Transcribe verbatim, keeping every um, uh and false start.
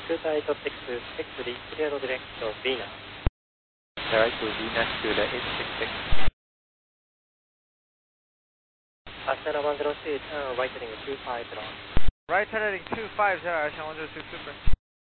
Scoot eight six six three, clear direct to Venus. Direct to Venus to the eight six six. Astana one zero two, turn right heading two five zero. Right heading two five zero, Astana one zero two, super.